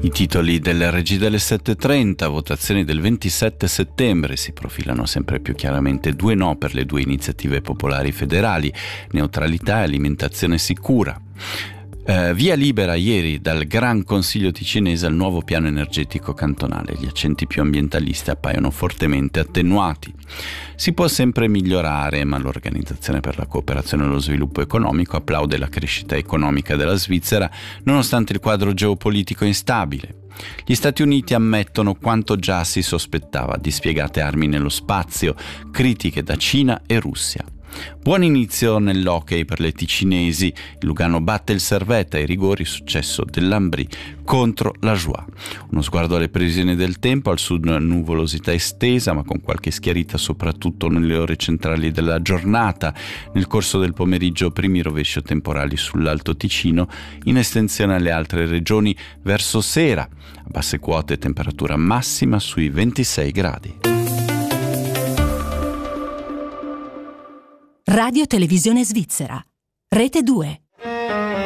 I titoli delle Regie delle 7.30, votazioni del 27 settembre, si profilano sempre più chiaramente 2 no per le 2 iniziative popolari federali, neutralità e alimentazione sicura. Via libera ieri dal Gran Consiglio ticinese al nuovo piano energetico cantonale. Gli accenti più ambientalisti appaiono fortemente attenuati. Si può sempre migliorare, ma l'Organizzazione per la cooperazione e lo sviluppo economico applaude la crescita economica della Svizzera nonostante il quadro geopolitico instabile. Gli Stati Uniti ammettono quanto già si sospettava: dispiegate armi nello spazio, critiche da Cina e Russia. Buon inizio nell'hockey per le ticinesi. Il Lugano batte il Servette ai rigori, successo dell'Ambri contro la Joie. Uno sguardo alle previsioni del tempo: al sud nuvolosità estesa ma con qualche schiarita soprattutto nelle ore centrali della giornata. Nel corso del pomeriggio primi rovesci temporali sull'Alto Ticino, in estensione alle altre regioni verso sera. A basse quote temperatura massima sui 26 gradi. Radio Televisione Svizzera, Rete 2.